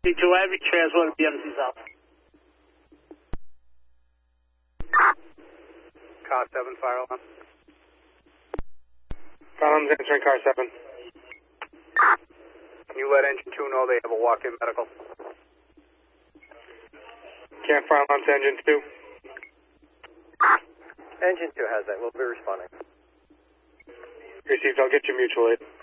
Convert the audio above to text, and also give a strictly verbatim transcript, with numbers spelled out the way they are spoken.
two, I have you transferred to B M C South. Car seven, fire alarm. Fire alarm's answering car seven. Can you let engine two know they have a walk-in medical? Can fire alarm to engine two? Engine two has that. We'll be responding. Received. I'll get you mutual aid.